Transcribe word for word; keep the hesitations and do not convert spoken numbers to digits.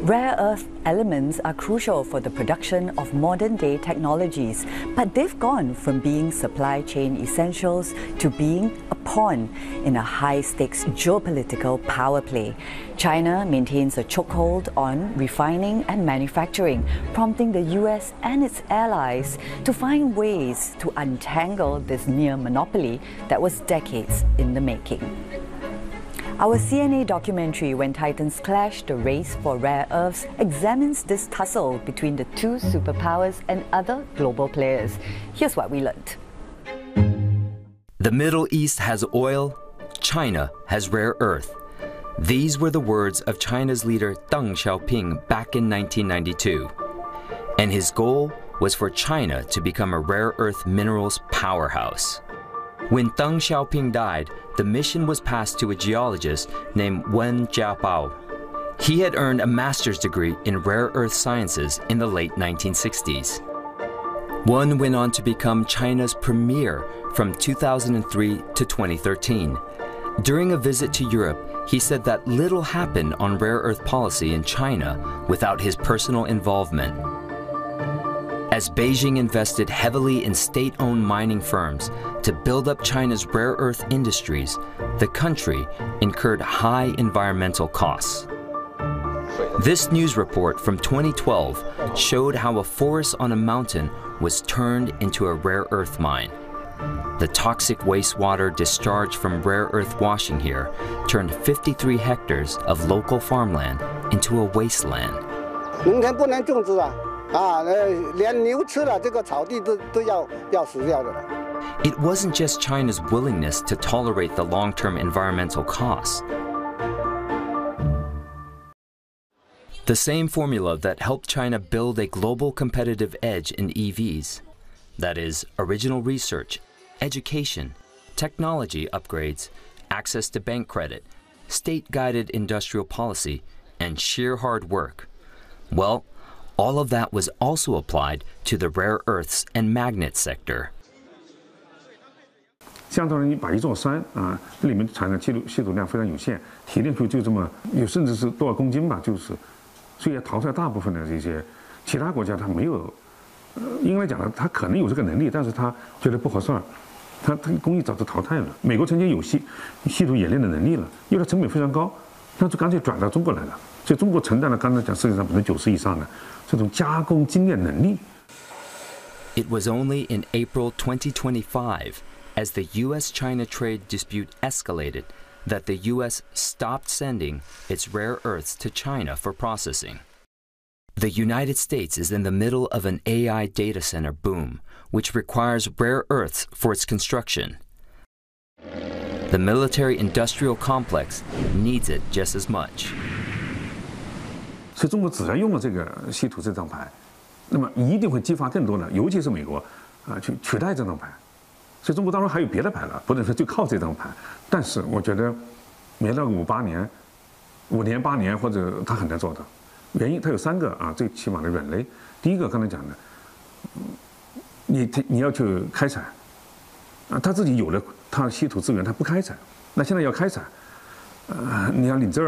Rare earth elements are crucial for the production of modern-day technologies, but they've gone from being supply chain essentials to being a pawn in a high-stakes geopolitical power play. China maintains a chokehold on refining and manufacturing, prompting the U S and its allies to find ways to untangle this near monopoly that was decades in the making. Our C N A documentary, When Titans Clash, The Race for Rare Earths, examines this tussle between the two superpowers and other global players. Here's what we learned. The Middle East has oil, China has rare earth. These were the words of China's leader Deng Xiaoping back in nineteen ninety-two. And his goal was for China to become a rare earth minerals powerhouse. When Deng Xiaoping died, the mission was passed to a geologist named Wen Jiabao. He had earned a master's degree in rare earth sciences in the late nineteen sixties. Wen went on to become China's premier from two thousand three to twenty thirteen. During a visit to Europe, he said that little happened on rare earth policy in China without his personal involvement. As Beijing invested heavily in state-owned mining firms to build up China's rare earth industries, the country incurred high environmental costs. This news report from twenty twelve showed how a forest on a mountain was turned into a rare earth mine. The toxic wastewater discharged from rare earth washing here turned fifty-three hectares of local farmland into a wasteland. It wasn't just China's willingness to tolerate the long-term environmental costs. The same formula that helped China build a global competitive edge in E Vs, that is, original research, education, technology upgrades, access to bank credit, state-guided industrial policy, and sheer hard work. Well, all of that was also applied to the rare earths and magnet sector. 相当于把一座山啊，里面产生稀土稀土量非常有限，提炼出就这么有，甚至是多少公斤吧，就是，所以要淘汰大部分的这些其他国家，它没有，呃，应该讲呢，它可能有这个能力，但是它觉得不合算，它它工艺早就淘汰了。美国曾经有稀稀土冶炼的能力了，因为它成本非常高，那就干脆转到中国来了。所以中国承担了刚才讲世界上百分之九十以上的这种加工精炼能力。 It was only in April twenty twenty-five, as the U S China trade dispute escalated, that the U S stopped sending its rare earths to China for processing. The United States is in the middle of an A I data center boom, which requires rare earths for its construction. The military-industrial complex needs it just as much. 所以中国只要用了这个稀土这张牌，那么一定会激发更多的，尤其是美国啊，去取代这张牌。所以中国当然还有别的牌了，不能说就靠这张牌。但是我觉得，没到五八年、五年、八年，或者他很难做到。原因它有三个啊，最起码的软肋。第一个刚才讲的，你你要去开采，啊，他自己有了他稀土资源，他不开采，那现在要开采，呃，你要领证。